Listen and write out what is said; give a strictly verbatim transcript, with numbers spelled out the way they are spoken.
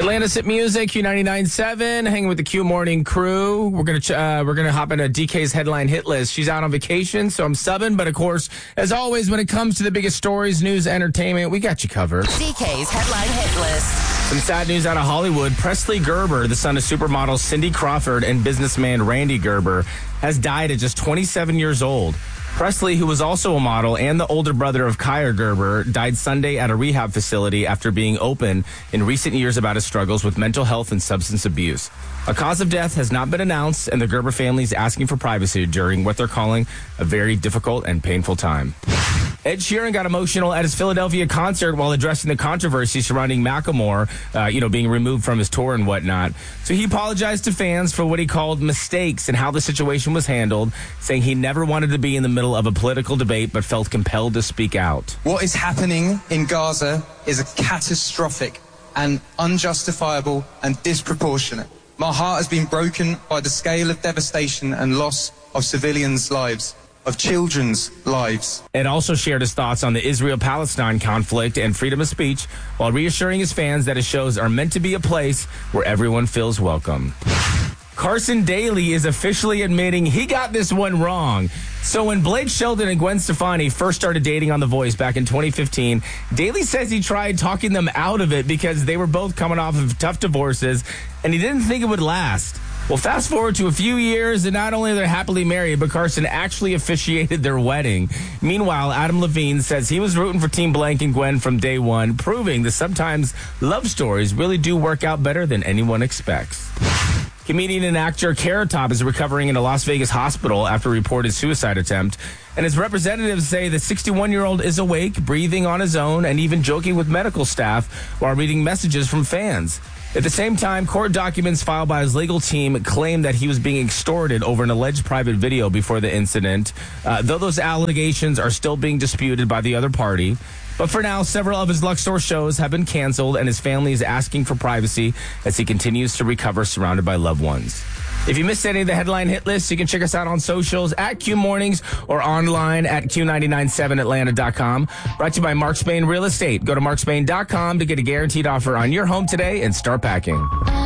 Atlanta's Hit Music, Q ninety-nine point seven, hanging with the Q Morning crew. We're gonna uh, we're gonna hop into D K's headline hit list. She's out on vacation, so I'm subbing. But of course, as always, when it comes to the biggest stories, news, entertainment, we got you covered. D K's headline hit list. Some sad news out of Hollywood. Presley Gerber, the son of supermodel Cindy Crawford and businessman Randy Gerber, has died at just twenty-seven years old. Presley, who was also a model and the older brother of Kaya Gerber, died Sunday at a rehab facility after being open in recent years about his struggles with mental health and substance abuse. A cause of death has not been announced, and the Gerber family is asking for privacy during what they're calling a very difficult and painful time. Ed Sheeran got emotional at his Philadelphia concert while addressing the controversy surrounding Macklemore, uh, you know, being removed from his tour and whatnot. So he apologized to fans for what he called mistakes and how the situation was handled, saying he never wanted to be in the middle of a political debate but felt compelled to speak out. What is happening in Gaza is a catastrophic and unjustifiable and disproportionate. My heart has been broken by the scale of devastation and loss of civilians' lives, of children's lives. Ed also shared his thoughts on the Israel-Palestine conflict and freedom of speech while reassuring his fans that his shows are meant to be a place where everyone feels welcome. Carson Daly is officially admitting he got this one wrong. So when Blake Shelton and Gwen Stefani first started dating on The Voice back in twenty fifteen, Daly says he tried talking them out of it because they were both coming off of tough divorces and he didn't think it would last. Well, fast forward to a few years, and not only are they happily married, but Carson actually officiated their wedding. Meanwhile, Adam Levine says he was rooting for Team Blank and Gwen from day one, proving that sometimes love stories really do work out better than anyone expects. Comedian and actor Carrot Top is recovering in a Las Vegas hospital after a reported suicide attempt. And his representatives say the sixty-one-year-old is awake, breathing on his own, and even joking with medical staff while reading messages from fans. At the same time, court documents filed by his legal team claim that he was being extorted over an alleged private video before the incident, uh, though those allegations are still being disputed by the other party. But for now, several of his Luxor shows have been canceled, and his family is asking for privacy as he continues to recover surrounded by loved ones. If you missed any of the headline hit lists, you can check us out on socials at Q Mornings or online at Q nine nine seven Atlanta dot com. Brought to you by Mark Spain Real Estate. Go to mark spain dot com to get a guaranteed offer on your home today and start packing.